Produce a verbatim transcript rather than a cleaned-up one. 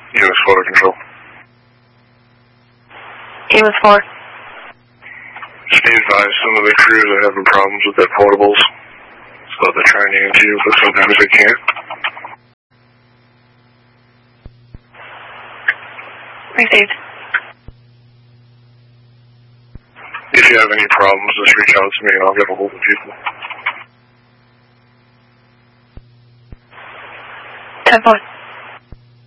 U S four control. U S four. Just be advised, some of the crews are having problems with their portables, so they're trying to answer you for sometimes they can't. Received. If you have any problems, just reach out to me and I'll get a hold of people. ten four.